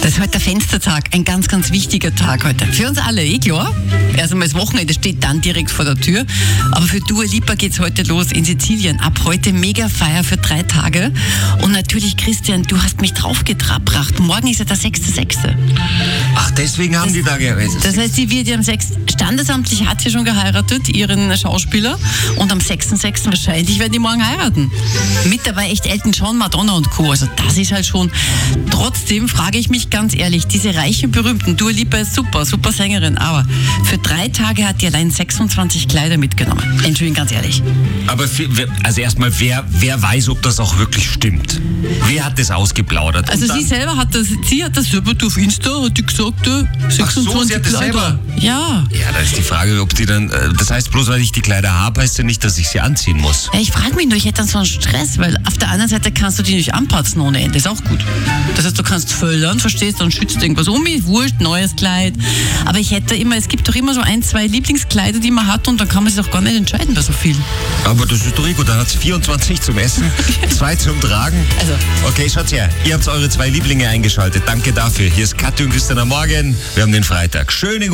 Das ist heute der Fenstertag, ein ganz, ganz wichtiger Tag heute. Für uns alle, klar. Erst einmal das Wochenende steht dann direkt vor der Tür. Aber für Dua Lipa geht's heute los in Sizilien. Ab heute Mega-Feier für 3 Tage. Und natürlich, Christian, du hast mich draufgebracht. Morgen ist ja der 6.6. Ach, deswegen haben die da geheiratet. Das heißt, sie wird ja am 6. Standesamtlich hat sie schon geheiratet, ihren Schauspieler. Und am 6.6. wahrscheinlich werden die morgen heiraten. Mit dabei echt Elton John, Madonna und Co. Also das ist halt schon... Trotzdem frage ich mich ganz ehrlich, diese reichen Berühmten, Dua Lipa ist super, super Sängerin, aber für 3 Tage hat die allein 26 Kleider mitgenommen. Entschuldigung, ganz ehrlich. Aber also erstmal, wer weiß, ob das auch wirklich stimmt? Wer hat das ausgeplaudert? Also sie hat das selber auf Insta, hat die gesagt, 26 Ach so, sie hat das Kleider. selber? Ja. Ja, da ist die Frage, ob die dann, das heißt bloß, weil ich die Kleider habe, heißt ja nicht, dass ich sie anziehen muss. Ja, ich frage mich nur, ich hätte dann so einen Stress, weil auf der anderen Seite kannst du die nicht anpassen ohne Ende, ist auch gut. Das heißt, du kannst föllern, verstehst, dann schützt irgendwas um mich, wurscht, neues Kleid. Aber es gibt doch immer so 1, 2 Lieblingskleider, die man hat und dann kann man sich doch gar nicht entscheiden bei so vielen. Aber das ist doch gut, dann hat sie 24 zum Essen, 2 zum Tragen. Also. Okay, schaut her, ihr habt eure 2 Lieblinge eingeschaltet, danke dafür. Hier ist Katja und Christian am Morgen, wir haben den Freitag. Schöne